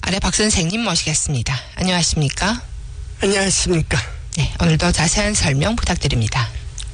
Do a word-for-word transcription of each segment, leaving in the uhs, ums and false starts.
아래 박 선생님 모시겠습니다. 안녕하십니까? 안녕하십니까? 네, 오늘도 자세한 설명 부탁드립니다.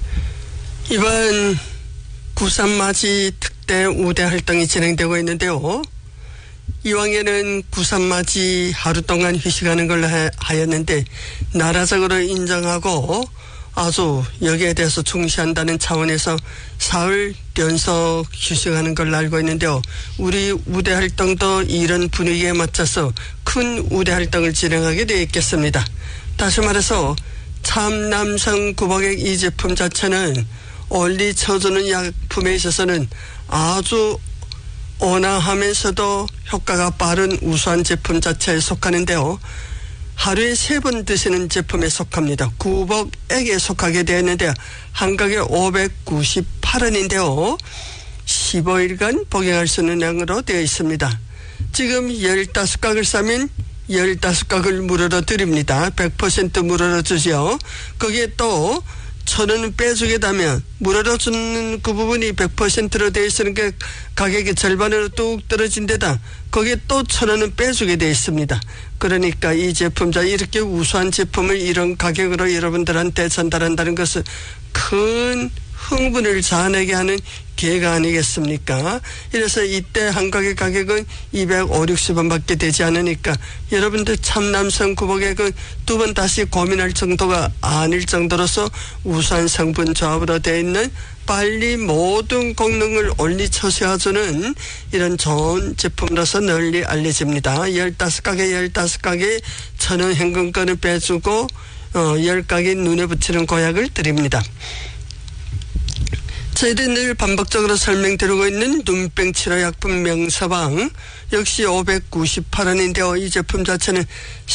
이번 구삼 맞이 특대 우대 활동이 진행되고 있는데요. 이왕에는 구삼 맞이 하루 동안 휴식하는 걸로 하, 하였는데 나라적으로 인정하고 아주 여기에 대해서 중시한다는 차원에서 사흘 연속 휴식하는 걸로 알고 있는데요. 우리 우대 활동도 이런 분위기에 맞춰서 큰 우대 활동을 진행하게 되어 있겠습니다. 다시 말해서 참남성 구복액 이 제품 자체는 올리 쳐주는 약품에 있어서는 아주 온화하면서도 효과가 빠른 우수한 제품 자체에 속하는데요. 하루에 세 번 드시는 제품에 속합니다. 구복액에 속하게 되었는데요. 한 가게 오백구십팔 원인데요. 십오 일간 복용할 수 있는 양으로 되어 있습니다. 지금 십오 각을 사면 십오 각을 무료로 드립니다. 백 퍼센트 무료로 주죠. 거기에 또 천 원은 빼주게 되면 무료로 주는 그 부분이 백 퍼센트로 되어 있으는 게 가격이 절반으로 뚝 떨어진 데다 거기에 또 천 원은 빼주게 되어 있습니다. 그러니까 이 제품자 이렇게 우수한 제품을 이런 가격으로 여러분들한테 전달한다는 것은 큰 흥분을 자아내게 하는 기회가 아니겠습니까? 이래서 이때 한 가게 가격은 이백오십 원밖에 되지 않으니까 여러분들 참남성 구복액은 두 번 다시 고민할 정도가 아닐 정도로서 우수한 성분 조합으로 되어 있는 빨리 모든功能을 올리쳐 세워주는 이런 좋은 제품으로서 널리 알려집니다. 십오 가게 십오 가게 천 원 현금권을 빼주고 어, 십 가게 눈에 붙이는 고약을 드립니다. 저희들이 늘 반복적으로 설명드리고 있는 눈병 치료약품 명서방 역시 오백구십팔 원인데요. 이 제품 자체는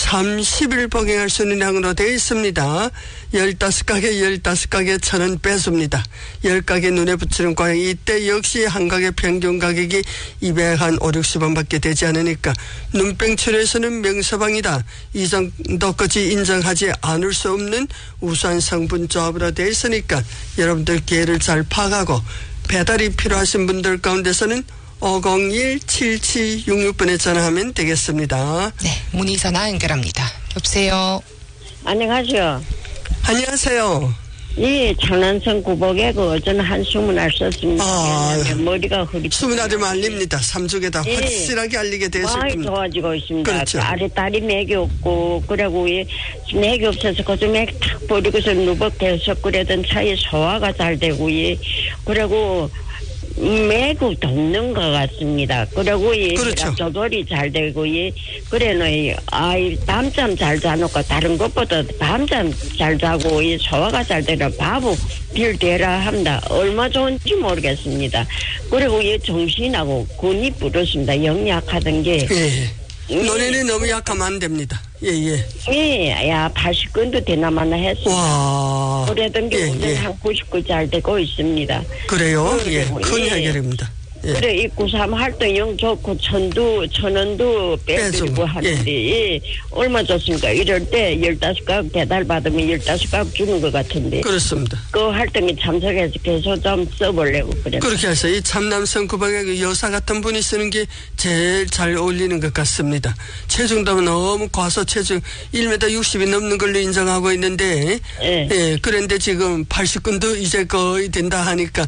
삼십 일 복용할 수 있는 양으로 되어 있습니다. 십오 가게 십오 가게 천 원 빼줍니다. 십 가게 눈에 붙이는 고약 이때 역시 한 가게 평균 가격이 이백오십 원밖에 되지 않으니까 눈병 치료에서는 명서방이다. 이 정도까지 인정하지 않을 수 없는 우수한 성분 조합으로 되어 있으니까 여러분들 기회를 잘 파악하고 배달이 필요하신 분들 가운데서는 오공일 칠칠육육 번에 전화하면 되겠습니다. 네, 문의전화 연결합니다. 여보세요. 안녕하세요. 안녕하세요. 예, 장난성 구복에 그 어전 한숨을 알 썼습니다. 아, 머리가 흐리. 수문하되 말립니다. 삼쪽에다 예, 확실하게 알리게 되실 많이 겁니다. 좋아지고 있습니다. 그렇죠. 그 아래 딸이 맥이 없고 그리고 예, 맥이 없어서 그저 맥탁 버리고서 누벅대서 그러던 차에 소화가 잘 되고 예, 그리고 매구 돕는 것 같습니다. 그리고 이 그렇죠. 조절이 잘 되고 이 그래는 아이 밤잠 잘 자놓고 다른 것보다 밤잠 잘 자고 이 소화가 잘 되라 바보 빌대라 합니다. 얼마 좋은지 모르겠습니다. 그리고 이 정신하고 근이 부르습니다. 영약하던 게. 예. 노래는 너무 약하면 안 됩니다. 예, 예. 예, 야, 팔십 건도 되나마나 했습니다. 와. 그러던 게 예, 오늘 예. 한 구십 건 잘 되고 있습니다. 그래요? 예. 그리고, 큰 예. 해결입니다. 예. 그래, 이 구삼 활동용 좋고, 천도, 천원도 빼드리고 빼주고, 하는데, 예. 얼마 좋습니까? 이럴 때, 열다섯 각 배달 받으면 열다섯 각 주는 것 같은데. 그렇습니다. 그 활동에 참석해서 계속 좀 써보려고, 그래. 그렇게 해서 이 참남성 구복의 그 여사 같은 분이 쓰는 게 제일 잘 어울리는 것 같습니다. 체중도 너무 과소 체중 일 미터 육십이 넘는 걸로 인정하고 있는데, 예. 예. 그런데 지금 팔십 근도 이제 거의 된다 하니까